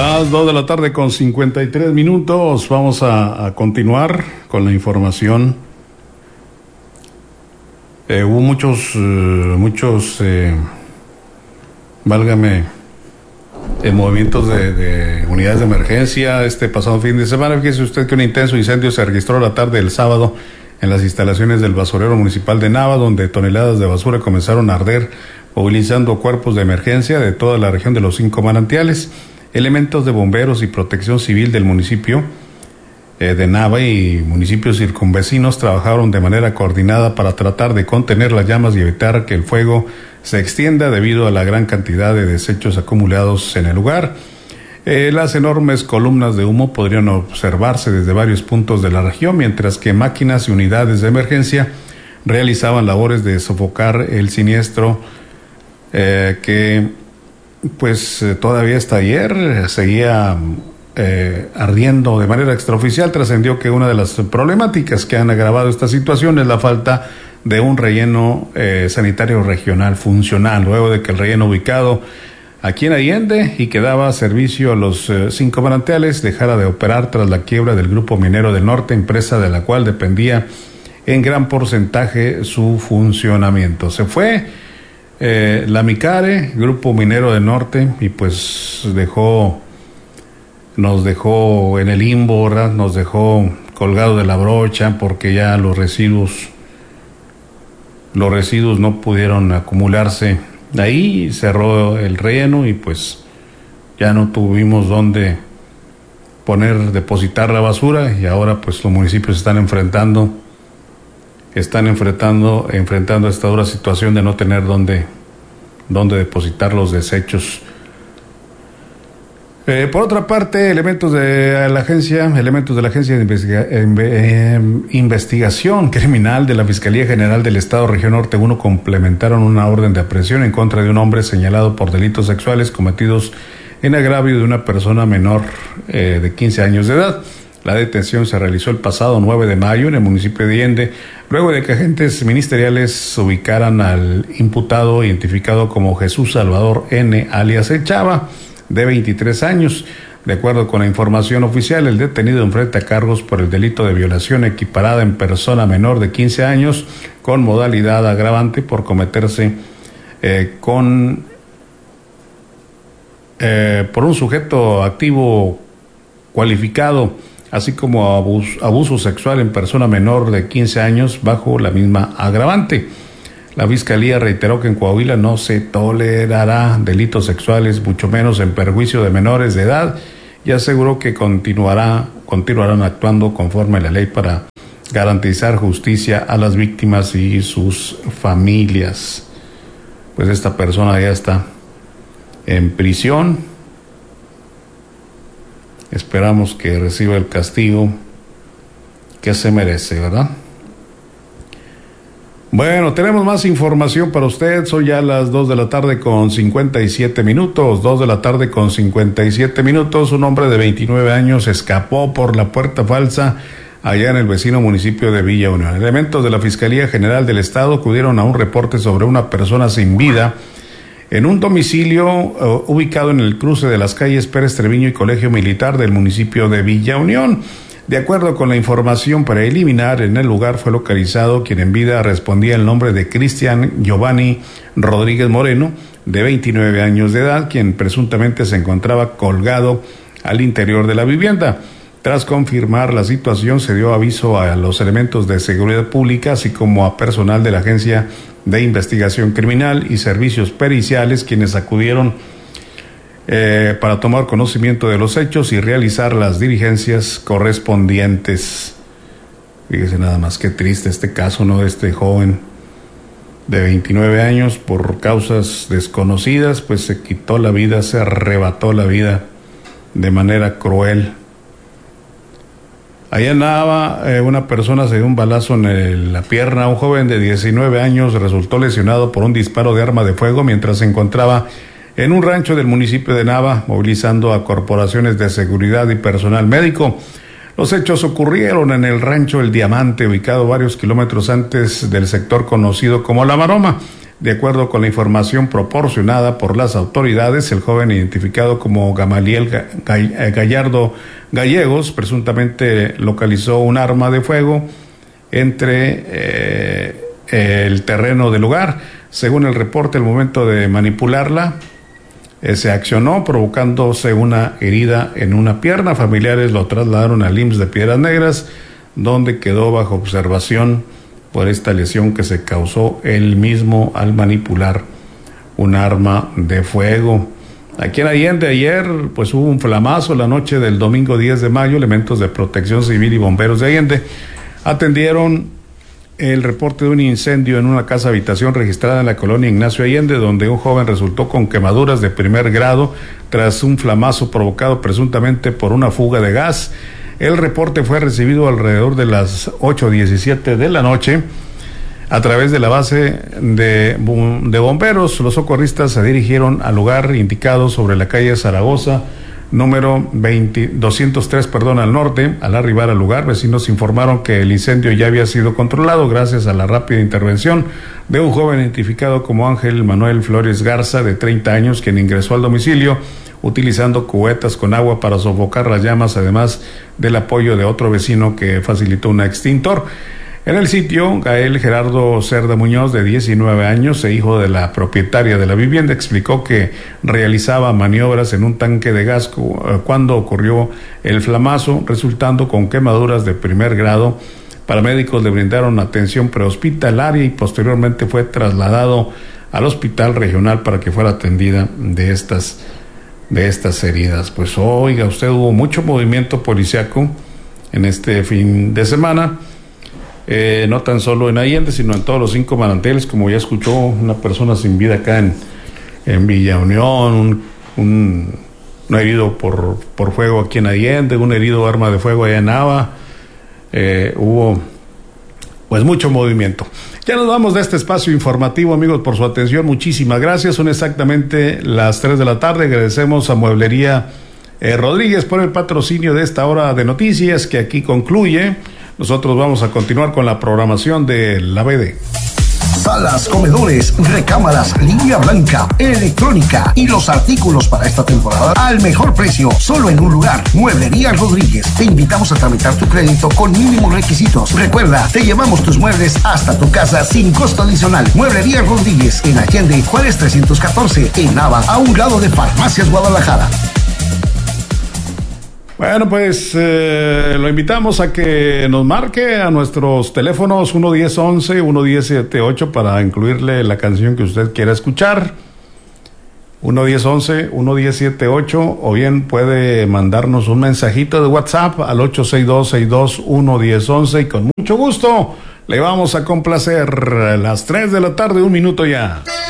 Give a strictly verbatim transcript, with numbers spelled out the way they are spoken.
Las dos de la tarde con cincuenta y tres minutos. Vamos a, a continuar con la información. Eh, hubo muchos, eh, muchos, eh, válgame, eh, movimientos de, de unidades de emergencia este pasado fin de semana. Fíjese usted que un intenso incendio se registró la tarde del sábado en las instalaciones del basurero municipal de Nava, donde toneladas de basura comenzaron a arder, movilizando cuerpos de emergencia de toda la región de los cinco manantiales. Elementos de bomberos y protección civil del municipio eh, de Nava y municipios circunvecinos trabajaron de manera coordinada para tratar de contener las llamas y evitar que el fuego se extienda debido a la gran cantidad de desechos acumulados en el lugar. Eh, las enormes columnas de humo podrían observarse desde varios puntos de la región, mientras que máquinas y unidades de emergencia realizaban labores de sofocar el siniestro eh, que pues eh, todavía hasta ayer seguía eh, ardiendo de manera extraoficial. Trascendió que una de las problemáticas que han agravado esta situación es la falta de un relleno eh, sanitario regional funcional, luego de que el relleno ubicado aquí en Allende y que daba servicio a los eh, cinco manantiales dejara de operar tras la quiebra del Grupo Minero del Norte, empresa de la cual dependía en gran porcentaje su funcionamiento. Se fue Eh, la Micare, Grupo Minero del Norte, y pues dejó, nos dejó en el limbo, ¿verdad? Nos dejó colgado de la brocha porque ya los residuos, los residuos no pudieron acumularse ahí, cerró el relleno y pues ya no tuvimos dónde poner, depositar la basura, y ahora pues los municipios están enfrentando están enfrentando enfrentando esta dura situación de no tener dónde, dónde depositar los desechos. Eh, por otra parte, elementos de la agencia, elementos de la agencia de investiga, eh, investigación criminal de la Fiscalía General del Estado Región Norte uno complementaron una orden de aprehensión en contra de un hombre señalado por delitos sexuales cometidos en agravio de una persona menor eh, de quince años de edad. La detención se realizó el pasado nueve de mayo en el municipio de Allende, luego de que agentes ministeriales ubicaran al imputado identificado como Jesús Salvador N., alias El Chava, de veintitrés años. De acuerdo con la información oficial, el detenido enfrenta cargos por el delito de violación equiparada en persona menor de quince años, con modalidad agravante por cometerse eh, con eh, por un sujeto activo cualificado, así como abuso, abuso sexual en persona menor de quince años bajo la misma agravante. La Fiscalía reiteró que en Coahuila no se tolerará delitos sexuales, mucho menos en perjuicio de menores de edad, y aseguró que continuará, continuarán actuando conforme a la ley para garantizar justicia a las víctimas y sus familias. Pues esta persona ya está en prisión. Esperamos que reciba el castigo que se merece, ¿verdad? Bueno, tenemos más información para usted. Son ya las dos de la tarde con cincuenta y siete minutos. dos de la tarde con cincuenta y siete minutos. Un hombre de veintinueve años escapó por la puerta falsa allá en el vecino municipio de Villa Unión. Elementos de la Fiscalía General del Estado acudieron a un reporte sobre una persona sin vida en un domicilio uh, ubicado en el cruce de las calles Pérez Treviño y Colegio Militar del municipio de Villa Unión. De acuerdo con la información preliminar, en el lugar fue localizado quien en vida respondía el nombre de Cristian Giovanni Rodríguez Moreno, de veintinueve años de edad, quien presuntamente se encontraba colgado al interior de la vivienda. Tras confirmar la situación, se dio aviso a los elementos de seguridad pública, así como a personal de la Agencia de Investigación Criminal y Servicios Periciales, quienes acudieron eh, para tomar conocimiento de los hechos y realizar las diligencias correspondientes. Fíjese nada más, qué triste este caso, ¿no? Este joven de veintinueve años, por causas desconocidas, pues se quitó la vida, se arrebató la vida de manera cruel. Allá andaba eh, una persona, se dio un balazo en el, la pierna. Un joven de diecinueve años resultó lesionado por un disparo de arma de fuego mientras se encontraba en un rancho del municipio de Nava, movilizando a corporaciones de seguridad y personal médico. Los hechos ocurrieron en el rancho El Diamante, ubicado varios kilómetros antes del sector conocido como La Maroma. De acuerdo con la información proporcionada por las autoridades, el joven identificado como Gamaliel Gallardo Gallegos presuntamente localizó un arma de fuego entre eh, el terreno del lugar. Según el reporte, al momento de manipularla, eh, se accionó provocándose una herida en una pierna. Familiares lo trasladaron al I M S S de Piedras Negras, donde quedó bajo observación por esta lesión que se causó él mismo al manipular un arma de fuego. Aquí en Allende ayer pues hubo un flamazo la noche del domingo diez de mayo. Elementos de Protección Civil y bomberos de Allende atendieron el reporte de un incendio en una casa habitación registrada en la colonia Ignacio Allende, donde un joven resultó con quemaduras de primer grado tras un flamazo provocado presuntamente por una fuga de gas. El reporte fue recibido alrededor de las ocho diecisiete de la noche a través de la base de, de bomberos. Los socorristas se dirigieron al lugar indicado sobre la calle Zaragoza, número veinte, doscientos tres, perdón, al norte. Al arribar al lugar, vecinos informaron que el incendio ya había sido controlado gracias a la rápida intervención de un joven identificado como Ángel Manuel Flores Garza, de treinta años, quien ingresó al domicilio utilizando cubetas con agua para sofocar las llamas, además del apoyo de otro vecino que facilitó un extintor. En el sitio, Gael Gerardo Cerda Muñoz, de diecinueve años e hijo de la propietaria de la vivienda, explicó que realizaba maniobras en un tanque de gas cuando ocurrió el flamazo, resultando con quemaduras de primer grado. Paramédicos le brindaron atención prehospitalaria y posteriormente fue trasladado al hospital regional para que fuera atendida de estas de estas heridas. Pues oiga, usted, hubo mucho movimiento policiaco en este fin de semana, eh, no tan solo en Allende, sino en todos los cinco manantiales, como ya escuchó una persona sin vida acá en, en Villa Unión, un, un, un herido por, por fuego aquí en Allende, un herido arma de fuego allá en Nava. Eh, hubo pues mucho movimiento. Ya nos vamos de este espacio informativo, amigos, por su atención. Muchísimas gracias. Son exactamente las tres de la tarde. Agradecemos a Mueblería eh, Rodríguez por el patrocinio de esta hora de noticias, que aquí concluye. Nosotros vamos a continuar con la programación de la B D. Salas, comedores, recámaras, línea blanca, electrónica y los artículos para esta temporada al mejor precio, solo en un lugar. Mueblería Rodríguez. Te invitamos a tramitar tu crédito con mínimos requisitos. Recuerda, te llevamos tus muebles hasta tu casa sin costo adicional. Mueblería Rodríguez, en Allende, Juárez trescientos catorce, en Nava, a un lado de Farmacias Guadalajara. Bueno, pues eh, lo invitamos a que nos marque a nuestros teléfonos uno diez once, uno diez setenta y ocho para incluirle la canción que usted quiera escuchar. uno diez once, uno diez setenta y ocho, o bien puede mandarnos un mensajito de WhatsApp al ocho seis dos, seis dos uno, uno cero once, y con mucho gusto le vamos a complacer. Las tres de la tarde, un minuto ya.